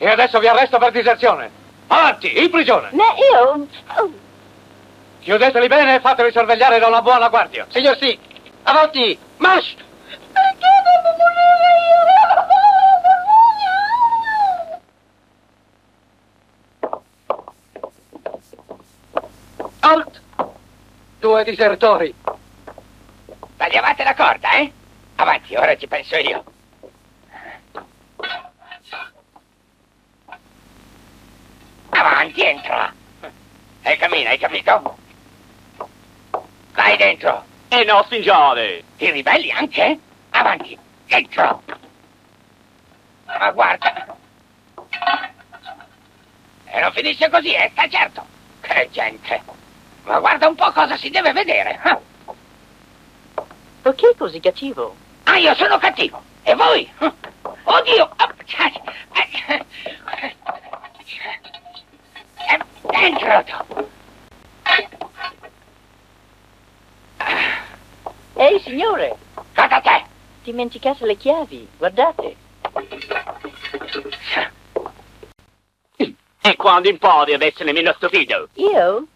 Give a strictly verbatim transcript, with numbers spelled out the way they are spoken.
E adesso vi arresto per diserzione. Avanti, in prigione. Ma io... Oh. Chiudeteli bene e fateli sorvegliare da una buona guardia. Signor sì. Avanti, march! Perché devo morire io? Alt! Due disertori. Tagliavate la corda, eh? Avanti, ora ci penso io. Avanti, entra. E cammina, hai capito? Vai dentro. E non spingiare. I ribelli anche? Avanti, dentro. Ma guarda. E non finisce così, eh, sta certo. Che gente. Ma guarda un po' cosa si deve vedere. Eh? Perché così cattivo? Ah, io sono cattivo. E voi? Oddio. Dentro tu. Ehi, signore. Cosa c'è? Dimenticate le chiavi, guardate. E quando impari ad essere meno stupido? Io?